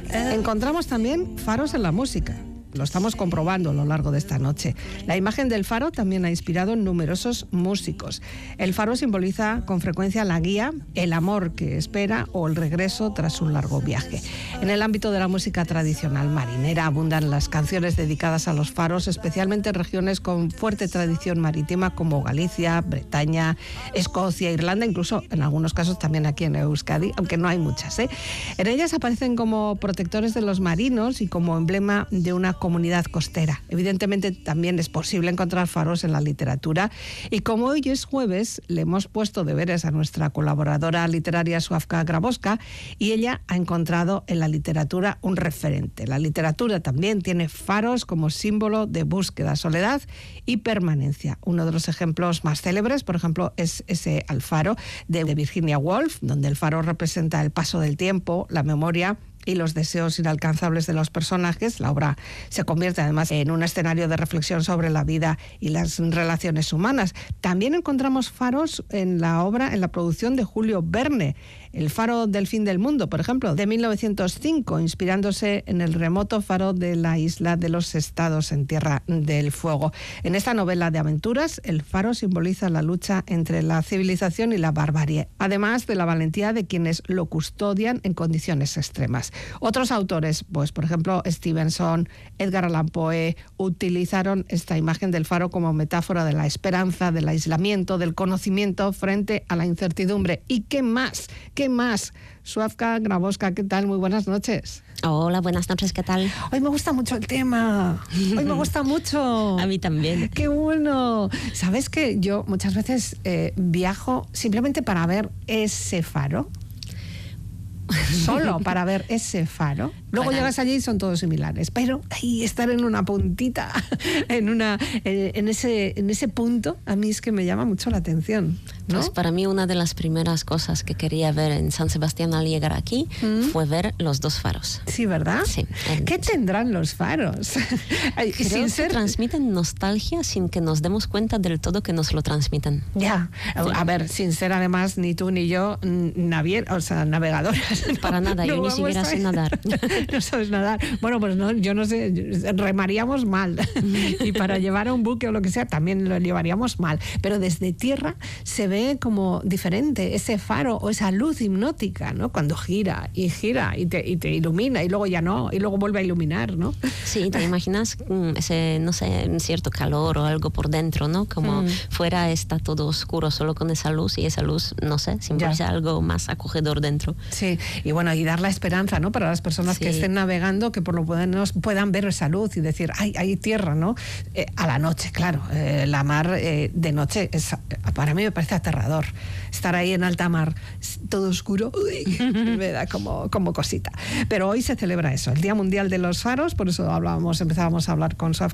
Encontramos también faros en la música. Lo estamos comprobando a lo largo de esta noche. La imagen del faro también ha inspirado en numerosos músicos. El faro simboliza con frecuencia la guía, el amor que espera o el regreso tras un largo viaje. En el ámbito de la música tradicional marinera abundan las canciones dedicadas a los faros, especialmente en regiones con fuerte tradición marítima como Galicia, Bretaña, Escocia, Irlanda, incluso en algunos casos también aquí en Euskadi, aunque no hay muchas, ¿eh? En ellas aparecen como protectores de los marinos y como emblema de una comunidad costera. Evidentemente también es posible encontrar faros en la literatura y como hoy es jueves le hemos puesto deberes a nuestra colaboradora literaria Sławka Grabowska y ella ha encontrado en la literatura un referente. La literatura también tiene faros como símbolo de búsqueda, soledad y permanencia. Uno de los ejemplos más célebres, por ejemplo, es ese Al faro de Virginia Woolf, donde el faro representa el paso del tiempo, la memoria y los deseos inalcanzables de los personajes. La obra se convierte además en un escenario de reflexión sobre la vida y las relaciones humanas. También encontramos faros en la obra, en la producción de Julio Verne, El faro del fin del mundo, por ejemplo, de 1905, inspirándose en el remoto faro de la isla de los Estados en Tierra del Fuego. En esta novela de aventuras, el faro simboliza la lucha entre la civilización y la barbarie, además de la valentía de quienes lo custodian en condiciones extremas. Otros autores, pues por ejemplo Stevenson, Edgar Allan Poe, utilizaron esta imagen del faro como metáfora de la esperanza, del aislamiento, del conocimiento frente a la incertidumbre. ¿Y qué más? ¿Qué más? Sławka Grabowska, ¿qué tal? Muy buenas noches. Hola, buenas noches, ¿qué tal? Hoy me gusta mucho el tema. Hoy me gusta mucho. A mí también. ¡Qué bueno! ¿Sabes que yo muchas veces viajo simplemente para ver ese faro? Solo para ver ese faro. Luego llegas allí y son todos similares, pero ahí estar en una puntita, en ese punto, a mí es que me llama mucho la atención, ¿no? Pues para mí una de las primeras cosas que quería ver en San Sebastián al llegar aquí fue ver los dos faros. Sí, ¿verdad? Sí. ¿Qué tendrán los faros? Creo que transmiten nostalgia sin que nos demos cuenta del todo que nos lo transmiten. Ya, a ver, sin ser además ni tú ni yo navegadoras. Para nada, yo ni siquiera sé nadar. No sabes nadar. Bueno, pues no, yo no sé, remaríamos mal. Y para llevar a un buque o lo que sea, también lo llevaríamos mal. Pero desde tierra se ve como diferente ese faro o esa luz hipnótica, ¿no? Cuando gira y te ilumina y luego ya no, y luego vuelve a iluminar, ¿no? Sí, te imaginas ese, no sé, cierto calor o algo por dentro, ¿no? Como fuera está todo oscuro solo con esa luz y esa luz, no sé, simboliza algo más acogedor dentro. Sí, y bueno, y dar la esperanza, ¿no? Para las personas que estén navegando, que por lo menos puedan ver esa luz y decir, ay, hay tierra, ¿no? A la noche, claro, la mar de noche, para mí me parece aterrador. Estar ahí en alta mar, todo oscuro, me da como cosita. Pero hoy se celebra eso, el Día Mundial de los Faros, por eso empezábamos a hablar con Sławka